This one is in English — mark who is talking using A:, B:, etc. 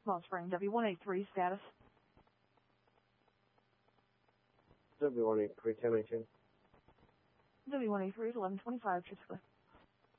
A: Smoke Spring, W183 status.
B: W183, 1018.
A: W183 is 1125, Triscular.